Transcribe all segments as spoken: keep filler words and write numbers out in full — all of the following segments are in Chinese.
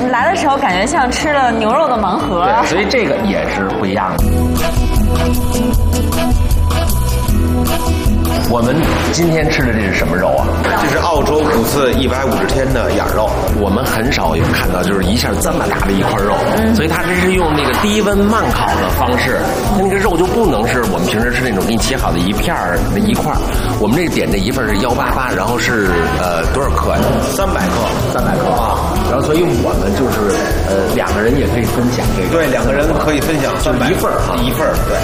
来的时候感觉像吃了牛肉的盲盒。 对，所以这个也是不一样的。我们今天吃的这是什么肉啊？ 这是澳洲骨刺一百五十天的眼肉。 我们很少有看到就是一下这么大的一块肉，嗯、所以它这是用那个低温慢烤的方式，它那个肉就不能是我们平时吃那种给你切好的一片儿那一块儿。我们这点这一份是幺八八，然后是呃多少克呀？ 三百克， 三百克啊。然后所以我们就是呃两个人也可以分享这个。 对，两个人可以分享三百一份啊， 一份对。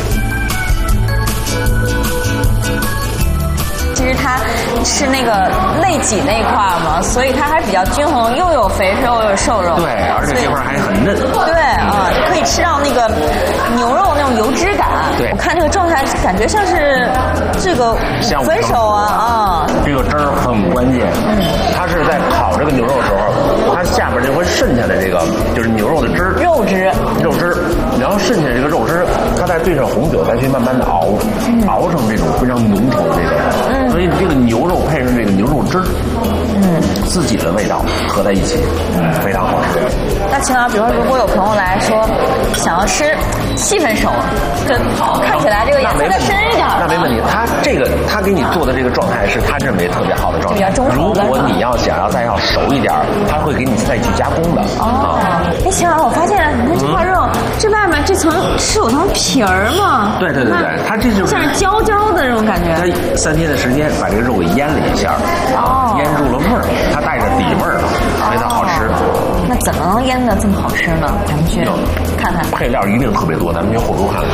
其实它是那个内脊那块嘛，所以它还比较均衡，又有肥肉又有瘦肉。 对，而且这块还很嫩。 对啊，就可以吃到那个牛肉那种油脂感。 对， 我看这个状态感觉像是这个五分熟啊啊。 这个汁儿很关键，嗯，它是在烤这个牛肉的时候，它下边就会渗下来这个就是牛肉的汁儿， 肉汁， 肉汁，然后渗下来这个肉汁，它再兑上红酒，再去慢慢的熬，嗯、熬成这种非常浓稠的这个。嗯。所以这个牛肉配上这个牛肉汁儿，嗯，自己的味道合在一起，嗯，非常好吃。 那秦老师，比如说，如果有朋友来说想要吃细分熟，这看起来这个颜色再深一点， 那没问题。他这个他给你做的这个状态是他认为特别好的状态。如果你要想要再要熟一点，他会给你再去加工的。 哦，哎，秦老师，我发现你看这块肉，嗯、这外面这层是有层皮儿吗？ 对对对对，它这就是像是焦焦的这种感觉。 它三天的时间把这个肉给腌了一下，哦，腌住了味儿，它带着底味儿了，所以它好吃。 那怎么能腌得这么好吃呢？咱们去看看。 配料一定特别多，咱们去后厨看看。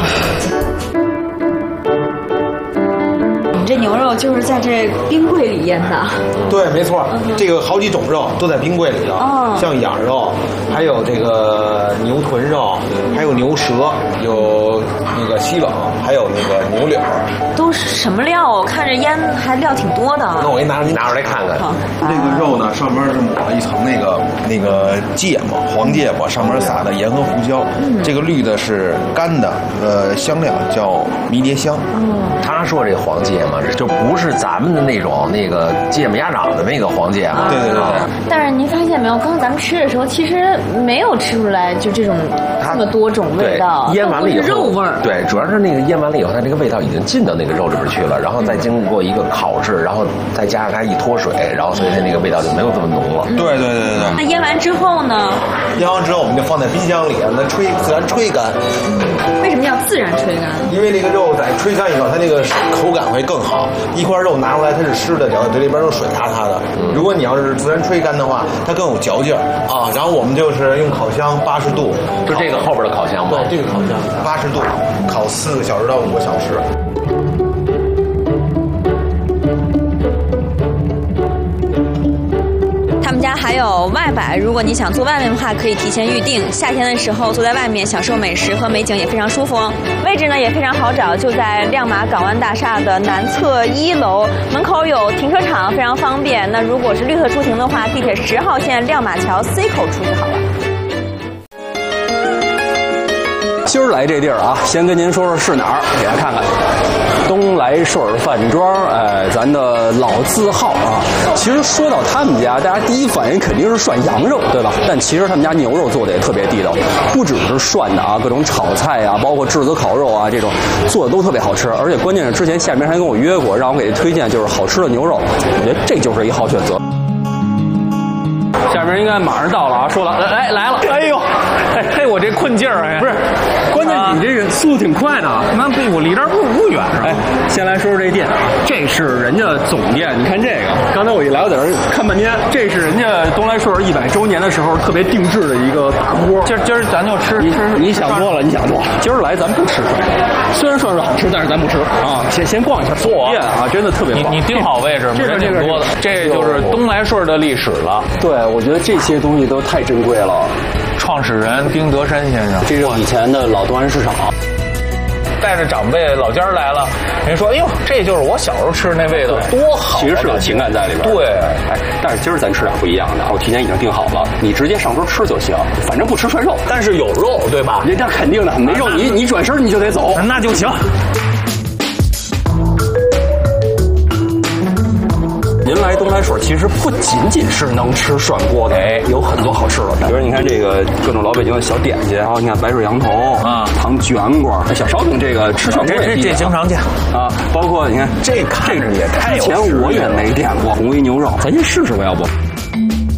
你这牛肉就是在这冰柜里腌的？ 对，没错，嗯、这个好几种肉都在冰柜里头，哦、像羊肉，还有这个牛臀肉，还有牛舌，有那个西冷，还有那个牛柳。 都是什么料？我看着腌还料挺多的。 那我给你拿拿出来看看。这个肉呢，上面是抹了一层那个那个芥末，黄芥末，上面撒的盐和胡椒。嗯、这个绿的是干的，呃，香料叫迷迭香。 嗯， 他说这黄芥末就不是咱们的那种那个芥末鸭掌的那个黄芥末。 对对对对。 但是您发现没有，刚刚咱们吃的时候，其实没有吃出来就这种这么多种味道。 腌完了以后， 肉味儿。 对，主要是那个腌完了以后，它这个味道已经进到那个肉里边去了，然后再经过一个烤制，然后再加上它一脱水，然后所以它那个味道就没有这么浓了。 嗯、对对对对对。 那腌完之后呢？ 腌完之后我们就放在冰箱里，让它吹自然吹干。 嗯、为什么要自然吹干？ 因为那个肉在吹干以后，它那个口感会更好。一块肉拿出来它是湿的，然后这里边都水塌塌的。嗯、如果你要是自然吹干的话，它更有嚼劲儿啊。然后我们就是用烤箱八十度， 就这个后边的烤箱吗？ 对，这个烤箱八十度，烤四个小时到五个小时。 他们家还有外摆，如果你想坐外面的话，可以提前预定。夏天的时候坐在外面享受美食和美景也非常舒服哦。位置呢也非常好找，就在亮马港湾大厦的南侧一楼，门口有停车场，非常方便。那如果是绿色出行的话，地铁十号线亮马桥 C 口出就好了。 今儿来这地儿啊，先跟您说说是哪儿，给大家看看。东来顺饭庄，哎，咱的老字号啊。其实说到他们家，大家第一反应肯定是涮羊肉，对吧？但其实他们家牛肉做的也特别地道，不只是涮的啊，各种炒菜啊，包括炙子烤肉啊，这种做的都特别好吃。而且关键是之前夏明还跟我约过，让我给他推荐就是好吃的牛肉，我觉得这就是一好选择。 下面应该马上到了啊！说了，哎来了，哎呦，哎嘿，我这困劲儿哎， 不是，关键你这个速度挺快的啊！ 那不，我离这儿不不远是吧？ 哎，先来说说这店，这是人家总店，你看这个，刚才我一来我在这看半天，这是人家东来顺一百周年的时候特别定制的一个大锅。 今儿今儿咱就吃你吃， 你想多了，你想多了。今儿来咱不吃涮肉，虽然涮肉好吃，但是咱不吃啊。先先逛一下店啊，真的特别棒。 你你盯好位置，人挺多的。这就是东来顺的历史了。 对，我觉得这些东西都太珍贵了。 创始人丁德山先生， 这是以前的老东安市场。 带着长辈老家来了，人说：“哎呦，这就是我小时候吃的那味道，多好！” 其实是有情感在里边。 对， 哎，但是今儿咱吃点不一样的，我提前已经订好了，你直接上桌吃就行，反正不吃涮肉， 但是有肉，对吧？ 人家肯定的，没肉你你转身你就得走， 那就行。 您您来东来顺，其实不仅仅是能吃涮锅的，哎，有很多好吃的。比如你看这个各种老北京的小点心，然后你看白水羊头啊、糖卷果、小烧饼，这个吃涮锅也这这经常见啊。包括你看这看着也太有之前我也没点过红煨牛肉，咱先试试吧，要不？